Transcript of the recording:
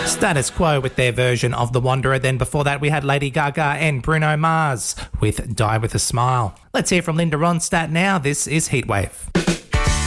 Status Quo with their version of The Wanderer. Then before that, we had Lady Gaga and Bruno Mars with Die With a Smile. Let's hear from Linda Ronstadt now. This is Heatwave.